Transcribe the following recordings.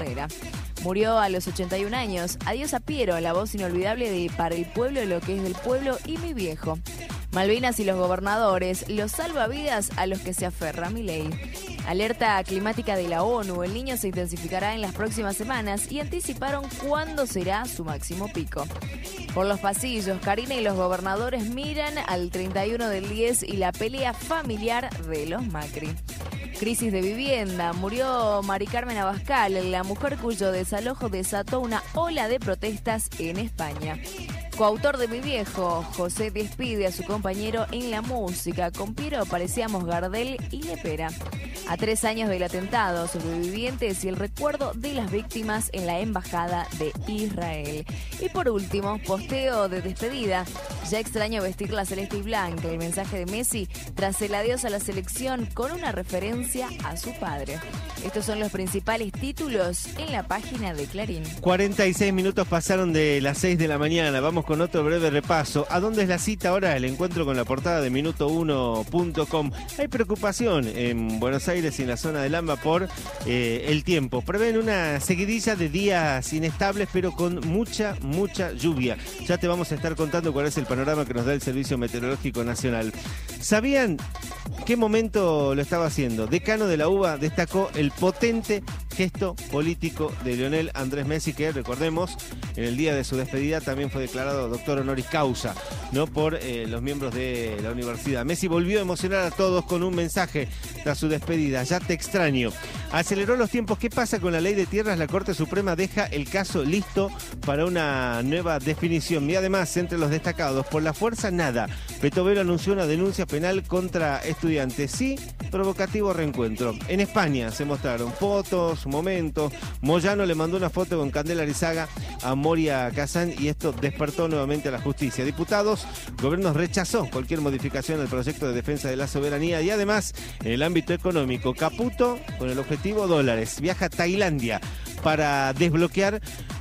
carrera. Murió a los 81 años. Adiós a Piero, la voz inolvidable de Para el pueblo, lo que es del pueblo y mi viejo. Malvinas y los gobernadores, los salvavidas a los que se aferra Milei. Alerta climática de la ONU, el Niño se intensificará en las próximas semanas y anticiparon cuándo será su máximo pico. Por los pasillos, Karina y los gobernadores miran al 31 del 10 y la pelea familiar de los Macri. Crisis de vivienda. Murió Mari Carmen Abascal, la mujer cuyo desalojo desató una ola de protestas en España. Coautor de Mi Viejo, José despide a su compañero en la música. Con Piero parecíamos Gardel y Lepera. A 3 años del atentado, sobrevivientes y el recuerdo de las víctimas en la Embajada de Israel. Y por último, posteo de despedida. Ya extraño vestir la celeste y blanca. El mensaje de Messi tras el adiós a la selección con una referencia a su padre. Estos son los principales títulos en la página de Clarín. 46 minutos pasaron de las 6 de la mañana. Vamos con otro breve repaso. ¿A dónde es la cita ahora? El encuentro con la portada de Minuto1.com. Hay preocupación en Buenos Aires y en la zona del AMBA por el tiempo. Prevén una seguidilla de días inestables, pero con mucha lluvia. Ya te vamos a estar contando cuál es el panorama que nos da el Servicio Meteorológico Nacional. ¿Sabían qué momento lo estaba haciendo? Decano de la UBA destacó el potente gesto político de Lionel Andrés Messi, que recordemos, en el día de su despedida también fue declarado doctor honoris causa, ¿no? Por los miembros de la universidad. Messi volvió a emocionar a todos con un mensaje tras su despedida. Ya te extraño. Aceleró los tiempos. ¿Qué pasa con la ley de tierras? La Corte Suprema deja el caso listo para una nueva definición. Y además, entre los destacados, por la fuerza nada. Betovelo anunció una denuncia penal contra estudiantes. Sí, provocativo reencuentro. En España se mostraron fotos, momentos. Moyano le mandó una foto con Candela Arizaga a Moria Kazán y esto despertó nuevamente a la justicia. Diputados, gobierno rechazó cualquier modificación al proyecto de defensa de la soberanía y además en el ámbito económico, Caputo con el objetivo dólares. Viaja a Tailandia para desbloquear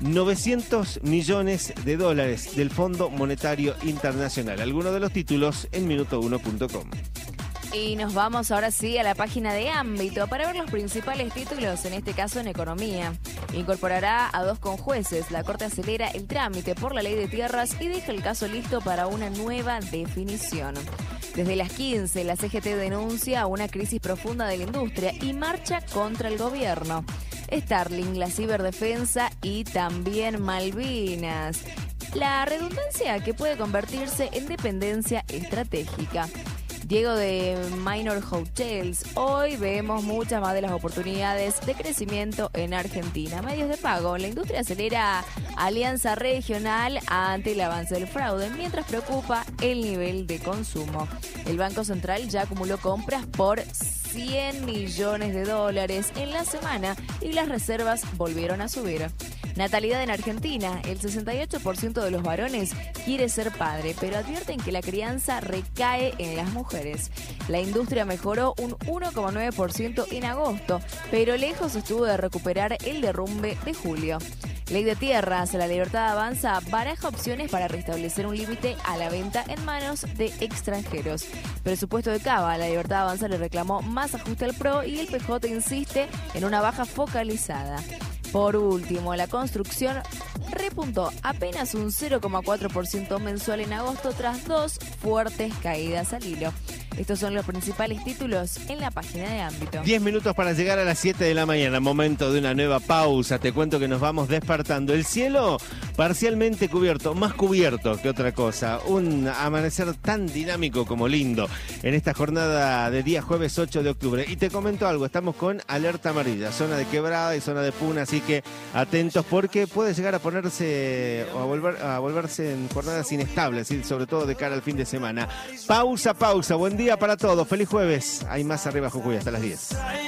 900 millones de dólares del Fondo Monetario Internacional. Algunos de los títulos en Minuto1.com. Y nos vamos ahora sí a la página de Ámbito para ver los principales títulos, en este caso en economía. Incorporará a 2 conjueces. La Corte acelera el trámite por la ley de tierras y deja el caso listo para una nueva definición. Desde las 15, la CGT denuncia una crisis profunda de la industria y marcha contra el gobierno. Starlink, la ciberdefensa y también Malvinas. La redundancia que puede convertirse en dependencia estratégica. Diego de Minor Hotels. Hoy vemos muchas más de las oportunidades de crecimiento en Argentina. Medios de pago. La industria acelera alianza regional ante el avance del fraude, mientras preocupa el nivel de consumo. El Banco Central ya acumuló compras por 100 millones de dólares en la semana y las reservas volvieron a subir. Natalidad en Argentina. El 68% de los varones quiere ser padre, pero advierten que la crianza recae en las mujeres. La industria mejoró un 1,9% en agosto, pero lejos estuvo de recuperar el derrumbe de julio. Ley de tierras. La Libertad Avanza baraja opciones para restablecer un límite a la venta en manos de extranjeros. Presupuesto de Cava. La Libertad Avanza le reclamó más ajuste al PRO y el PJ insiste en una baja focalizada. Por último, la construcción repuntó apenas un 0,4% mensual en agosto tras 2 fuertes caídas al hilo. Estos son los principales títulos en la página de Ámbito. 10 minutos para llegar a las 7 de la mañana, momento de una nueva pausa. Te cuento que nos vamos despertando. El cielo parcialmente cubierto, más cubierto que otra cosa. Un amanecer tan dinámico como lindo en esta jornada de día jueves 8 de octubre. Y te comento algo, estamos con alerta amarilla, zona de quebrada y zona de puna, así que atentos porque puede llegar a ponerse o a volverse en jornadas inestables, ¿sí? Sobre todo de cara al fin de semana. Pausa, buen día para todos, feliz jueves. Hay más arriba Jujuy hasta las 10.